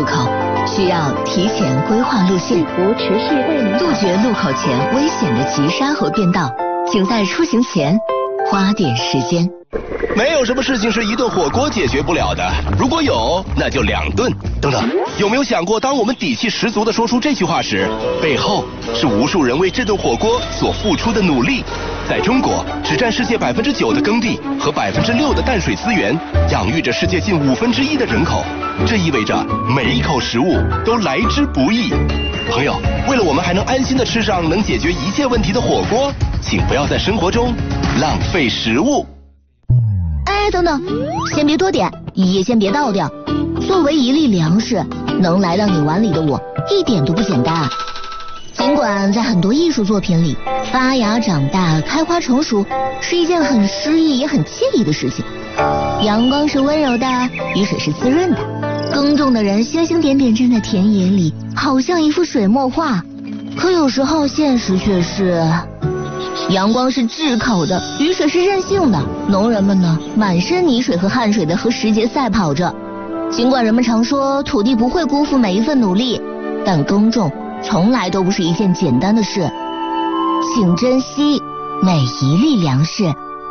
口，需要提前规划路线，杜绝路口前危险的急刹和变道。请在出行前花点时间。 没有什么事情是一顿火锅解决不了的，如果有，那就2顿。等等，有没有想过，当我们底气十足地说出这句话时，背后是无数人为这顿火锅所付出的努力？在中国，只占世界9%的耕地和6%的淡水资源，养育着世界近1/5的人口。这意味着每一口食物都来之不易。朋友，为了我们还能安心地吃上能解决一切问题的火锅，请不要在生活中浪费食物。 哎，等等，先别多点，也先别倒掉。作为一粒粮食，能来到你碗里的我，一点都不简单啊。尽管在很多艺术作品里，发芽、长大、开花、成熟是一件很诗意也很惬意的事情。阳光是温柔的，雨水是滋润的，耕种的人星星点点站在田野里，好像一幅水墨画。可有时候现实却是，阳光是炙烤的，雨水是任性的，农人们呢，满身泥水和汗水的和时节赛跑着。尽管人们常说土地不会辜负每一份努力，但耕种从来都不是一件简单的事，请珍惜每一粒粮食。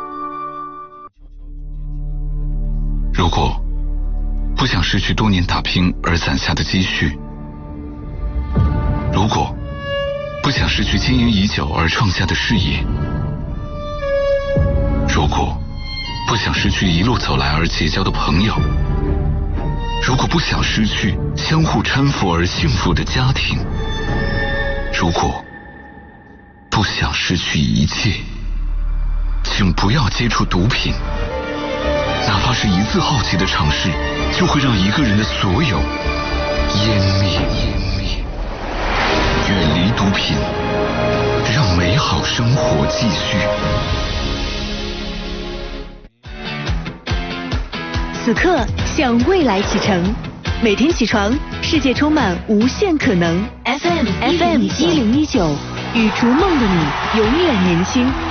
如果不想失去多年打拼而攒下的积蓄，如果不想失去经营已久而创下的事业，如果不想失去一路走来而结交的朋友，如果不想失去相互搀扶而幸福的家庭，如果不想失去一切，请不要接触毒品。哪怕是一次好奇的尝试，就会让一个人的所有湮灭。远离毒品，让美好生活继续。 此刻向未来启程，每天起床，世界充满无限可能。FM 1019，与逐梦的你永远年轻。